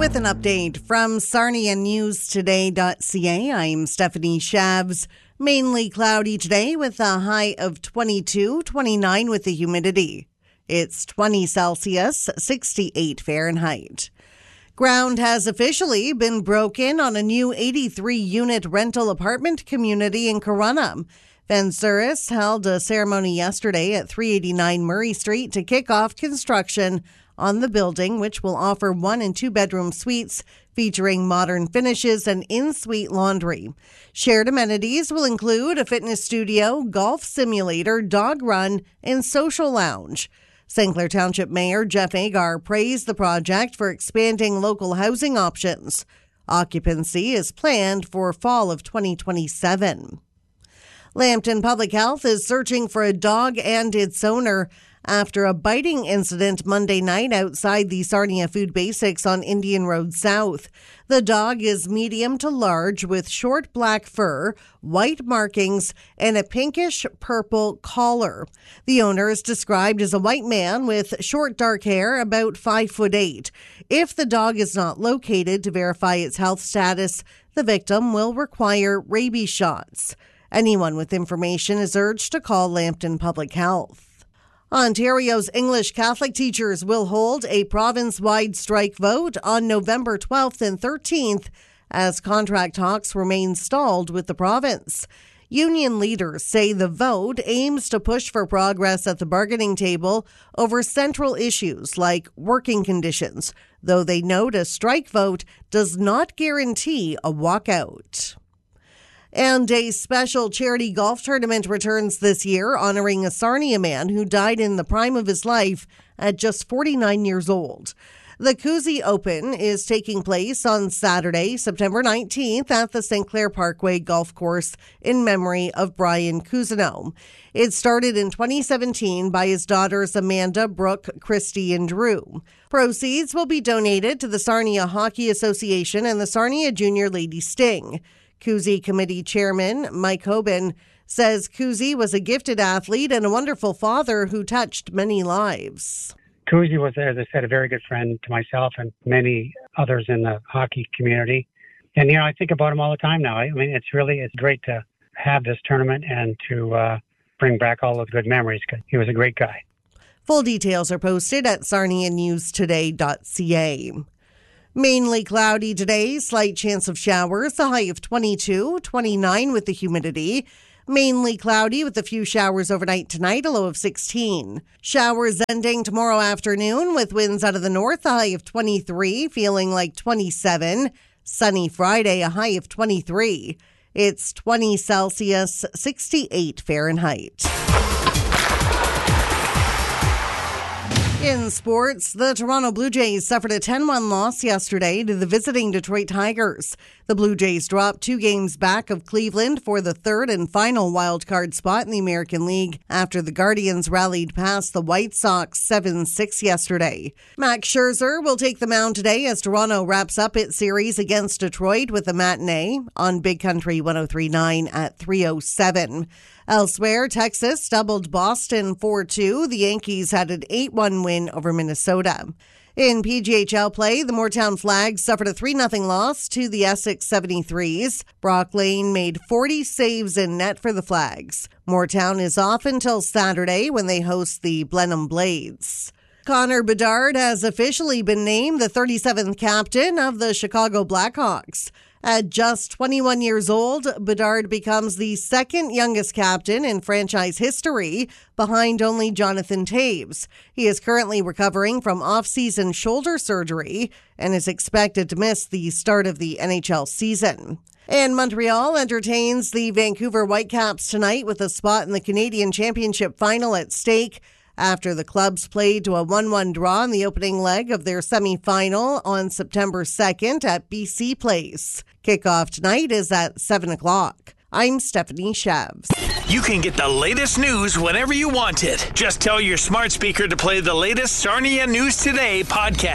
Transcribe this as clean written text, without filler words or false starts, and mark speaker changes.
Speaker 1: With an update from SarniaNewsToday.ca, I'm Stephanie Shavs. Mainly cloudy today with a high of 22, 29 with the humidity. It's 20 Celsius, 68 Fahrenheit. Ground has officially been broken on a new 83-unit rental apartment community in Corunna. Vensuris held a ceremony yesterday at 389 Murray Street to kick off construction on the building, which will offer 1- and 2-bedroom suites featuring modern finishes and in-suite laundry. Shared amenities will include a fitness studio, golf simulator, dog run, and social lounge. St. Clair Township Mayor Jeff Agar praised the project for expanding local housing options. Occupancy is planned for fall of 2027. Lambton Public Health is searching for a dog and its owner after a biting incident Monday night outside the Sarnia Food Basics on Indian Road South. The dog is medium to large with short black fur, white markings, and a pinkish purple collar. The owner is described as a white man with short dark hair, about 5'8". If the dog is not located to verify its health status, the victim will require rabies shots. Anyone with information is urged to call Lambton Public Health. Ontario's English Catholic teachers will hold a province-wide strike vote on November 12th and 13th as contract talks remain stalled with the province. Union leaders say the vote aims to push for progress at the bargaining table over central issues like working conditions, though they note a strike vote does not guarantee a walkout. And a special charity golf tournament returns this year, honoring a Sarnia man who died in the prime of his life at just 49 years old. The Cousy Open is taking place on Saturday, September 19th at the St. Clair Parkway Golf Course in memory of Brian Cousineau. It started in 2017 by his daughters Amanda, Brooke, Christy, and Drew. Proceeds will be donated to the Sarnia Hockey Association and the Sarnia Junior Lady Sting. Cousy Committee Chairman Mike Hoban says Cousy was a gifted athlete and a wonderful father who touched many lives.
Speaker 2: Cousy was, as I said, a very good friend to myself and many others in the hockey community. And, I think about him all the time now. I mean, it's great to have this tournament and to bring back all those good memories because he was a great guy.
Speaker 1: Full details are posted at SarniaNewsToday.ca. Mainly cloudy today, slight chance of showers, a high of 22, 29 with the humidity. Mainly cloudy with a few showers overnight tonight, a low of 16. Showers ending tomorrow afternoon with winds out of the north, a high of 23, feeling like 27. Sunny Friday, a high of 23. It's 20 Celsius, 68 Fahrenheit. In sports, the Toronto Blue Jays suffered a 10-1 loss yesterday to the visiting Detroit Tigers. The Blue Jays dropped 2 games back of Cleveland for the third and final wildcard spot in the American League after the Guardians rallied past the White Sox 7-6 yesterday. Max Scherzer will take the mound today as Toronto wraps up its series against Detroit with a matinee on Big Country 103.9 at 3:07. Elsewhere, Texas doubled Boston 4-2. The Yankees had an 8-1 win over Minnesota. In PGHL play, the Moortown Flags suffered a 3-0 loss to the Essex 73s. Brock Lane made 40 saves in net for the Flags. Moortown is off until Saturday when they host the Blenheim Blades. Connor Bedard has officially been named the 37th captain of the Chicago Blackhawks. At just 21 years old, Bedard becomes the second youngest captain in franchise history, behind only Jonathan Toews. He is currently recovering from off-season shoulder surgery and is expected to miss the start of the NHL season. And Montreal entertains the Vancouver Whitecaps tonight with a spot in the Canadian Championship final at stake after the clubs played to a 1-1 draw in the opening leg of their semifinal on September 2nd at BC Place. Kickoff tonight is at 7 o'clock. I'm Stephanie Shavs.
Speaker 3: You can get the latest news whenever you want it. Just tell your smart speaker to play the latest Sarnia News Today podcast.